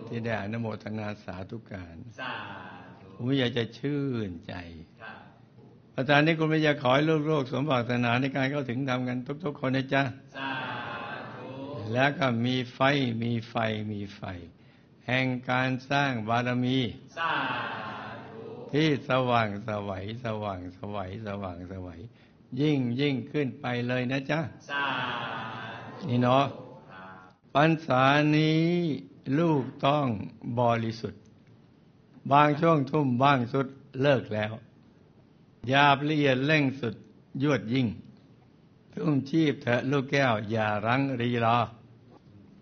ที่ได้อนุโมทนาสาธุการสาธุผมอยากจะชื่นใจครับอาจารย์นี้คุณไม่อยากขอให้ลูกๆสมปรารถนาในการเข้าถึงธรรมกันทุกๆคนนะจ๊ะสาธุแล้วก็มีไฟแห่งการสร้างบารมีสาธุที่สว่างไสวัยยิ่งขึ้นไปเลยนะจ๊ะสาธุนี่เนาะครับพรรษานี้ลูกต้องบริสุทธิ์บางช่วงทุ่มบ้างสุดเลิกแล้วหยาบละเอียดเร่งสุดยวดยิ่งทุ่มชีพเถอะลูกแก้วอย่ารั้งรีรอ